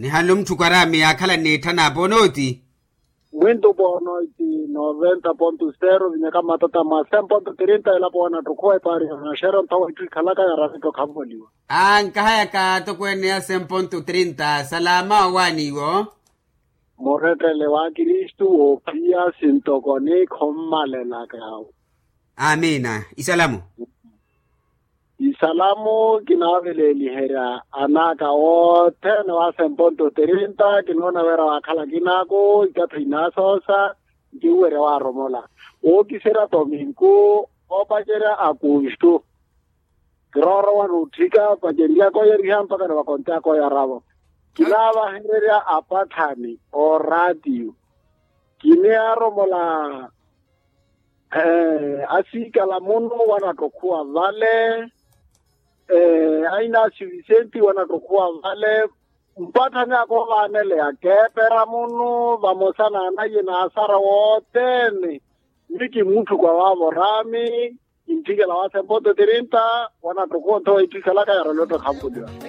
halum tukarami akhala nethana bonoti. Mwendo bono iti 90.0 vinyaka matata ma 10.30 ila bona tukhoe pari na shero tawo itu khalaka ya rasito khamboliwa. Nkahaya ka tokwene ya 10.30 salama waniwo. Moretele wa Kristu opia sintokone khommalela kao. Amina. Isalamu. Isalamu kinaweleli hera anaka o tena wa 10.30 kinona vera wakhala kinako ikathina sosa kiwere wa romola. O kisera domingo o pajera akustu. Groro wa rutika pajeria ko yerihan pakana wa konta ko yarabo. Kinava hereria apathani o radio. Kine aromola asika la muno wana tokua vale aina Vicenti wana tokua vale mpathani ako vanele ya kepera muno vamosana na yena asara wote niki mtu kwa wavo rami intikela wa 10.30 wana tokua to itikala ka yaro loto khambudiwa.